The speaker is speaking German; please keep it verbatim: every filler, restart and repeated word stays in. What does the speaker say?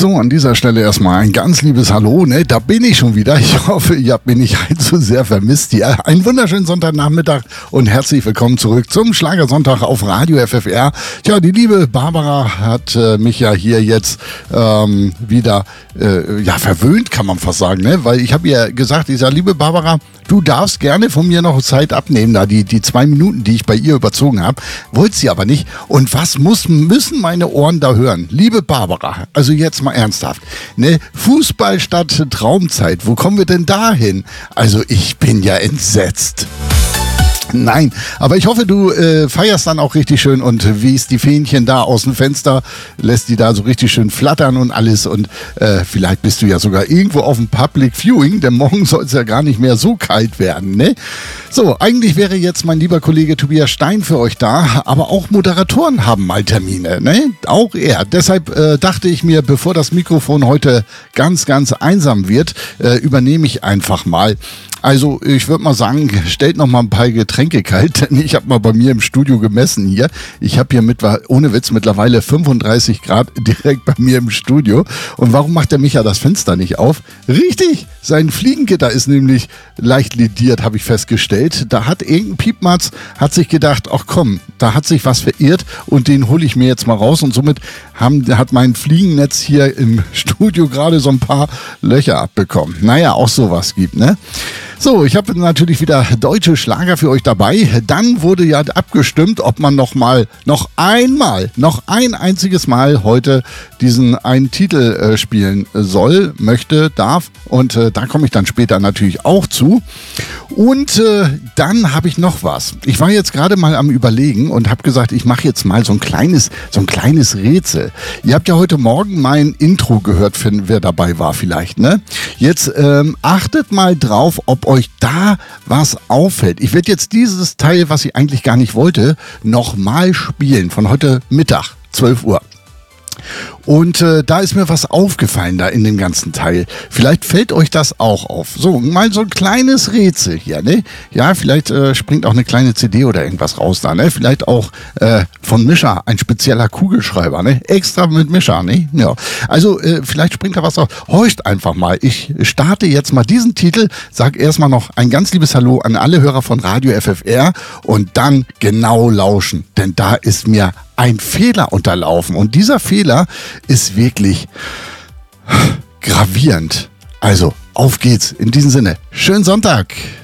So, an dieser Stelle erstmal ein ganz liebes Hallo, ne? Da bin ich schon wieder. Ich hoffe, ihr habt mich nicht allzu sehr vermisst hier. Einen wunderschönen Sonntagnachmittag und herzlich willkommen zurück zum Schlagersonntag auf Radio F F R. Tja, die liebe Barbara hat äh, mich ja hier jetzt ähm, wieder äh, ja, verwöhnt, kann man fast sagen, ne? Weil ich habe ihr gesagt, ich sage, liebe Barbara, du darfst gerne von mir noch Zeit abnehmen, da die, die zwei Minuten, die ich bei ihr überzogen habe, wollte sie aber nicht. Und was muss, müssen meine Ohren da hören? Liebe Barbara, also jetzt mal ernsthaft, ne? Fußball statt Traumzeit, wo kommen wir denn dahin? Also ich bin ja entsetzt. Nein, aber ich hoffe, du äh, feierst dann auch richtig schön und wiehst die Fähnchen da aus dem Fenster, lässt die da so richtig schön flattern und alles und äh, vielleicht bist du ja sogar irgendwo auf dem Public Viewing, denn morgen soll es ja gar nicht mehr so kalt werden, ne? So, eigentlich wäre jetzt mein lieber Kollege Tobias Stein für euch da, aber auch Moderatoren haben mal Termine, ne? Auch er. Deshalb äh, dachte ich mir, bevor das Mikrofon heute ganz, ganz einsam wird, äh, übernehme ich einfach mal. Also ich würde mal sagen, stellt noch mal ein paar Getränke kalt, denn ich habe mal bei mir im Studio gemessen hier. Ich habe hier mit, ohne Witz mittlerweile fünfunddreißig Grad direkt bei mir im Studio. Und warum macht der Micha das Fenster nicht auf? Richtig, sein Fliegengitter ist nämlich leicht lediert, habe ich festgestellt. Da hat irgendein Piepmatz, hat sich gedacht, ach komm, da hat sich was verirrt und den hole ich mir jetzt mal raus. Und somit haben, hat mein Fliegennetz hier im Studio gerade so ein paar Löcher abbekommen. Naja, auch sowas gibt, ne? So, ich habe natürlich wieder deutsche Schlager für euch dabei. Dann wurde ja abgestimmt, ob man noch mal, noch einmal, noch ein einziges Mal heute diesen einen Titel äh, spielen soll, möchte, darf. Und äh, da komme ich dann später natürlich auch zu. Und äh, dann habe ich noch was. Ich war jetzt gerade mal am Überlegen und habe gesagt, ich mache jetzt mal so ein kleines, so ein kleines Rätsel. Ihr habt ja heute Morgen mein Intro gehört, für, wer dabei war vielleicht, ne? Jetzt ähm, achtet mal drauf, ob euch da was auffällt. Ich werde jetzt dieses Teil, was ich eigentlich gar nicht wollte, nochmal spielen von heute Mittag, zwölf Uhr. Und äh, da ist mir was aufgefallen da in dem ganzen Teil. Vielleicht fällt euch das auch auf. So, mal so ein kleines Rätsel hier, ne? Ja, vielleicht äh, springt auch eine kleine C D oder irgendwas raus da, ne? Vielleicht auch äh, von Mischa, ein spezieller Kugelschreiber, ne? Extra mit Mischa, ne? Ja. Also, äh, vielleicht springt da was raus. Horcht einfach mal. Ich starte jetzt mal diesen Titel, sag erstmal noch ein ganz liebes Hallo an alle Hörer von Radio F F R und dann genau lauschen. Denn da ist mir ein Fehler unterlaufen. Und dieser Fehler ist wirklich gravierend. Also, auf geht's. In diesem Sinne, schönen Sonntag.